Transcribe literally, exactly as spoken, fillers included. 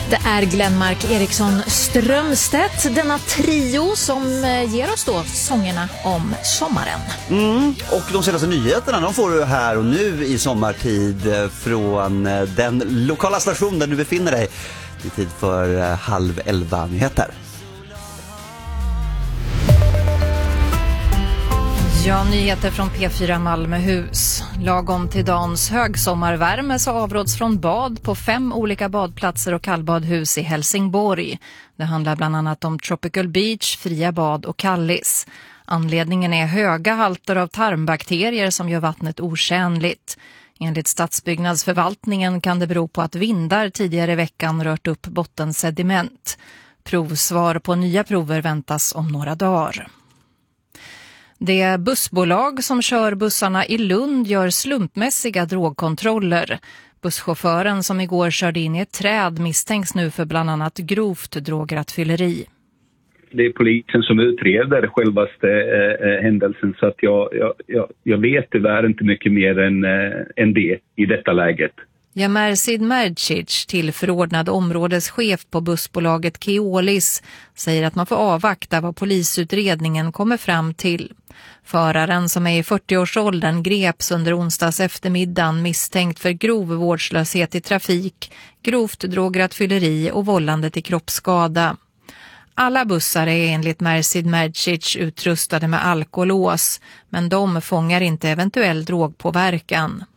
Det är Glenmark Eriksson Strömstedt, denna trio som ger oss då sångerna om sommaren. Mm, och de senaste nyheterna de får du här och nu i sommartid från den lokala station där du befinner dig. Det är tid för halv elva nyheter. Ja, nyheter från P fyra Malmöhus. Lagom till dagens högsommarvärme så avråds från bad på fem olika badplatser och kallbadhus i Helsingborg. Det handlar bland annat om Tropical Beach, Fria bad och Kallis. Anledningen är höga halter av tarmbakterier som gör vattnet otjänligt. Enligt stadsbyggnadsförvaltningen kan det bero på att vindar tidigare i veckan rört upp bottensediment. Provsvar på nya prover väntas om några dagar. Det bussbolag som kör bussarna i Lund gör slumpmässiga drogkontroller. Busschauffören som igår körde in i ett träd misstänks nu för bland annat grovt drograttfylleri. Det är polisen som utreder självaste eh, händelsen så att jag, jag, jag, jag vet tyvärr inte mycket mer än, eh, än det i detta läget. Ja, Mersid Mercic, tillförordnad områdeschef på bussbolaget Keolis, säger att man får avvakta vad polisutredningen kommer fram till. Föraren som är i fyrtioårsåldern greps under onsdags eftermiddagen misstänkt för grov vårdslöshet i trafik, grovt drograttfylleri och vållande till kroppsskada. Alla bussar är enligt Mersid Mercic utrustade med alkolås, men de fångar inte eventuell drogpåverkan.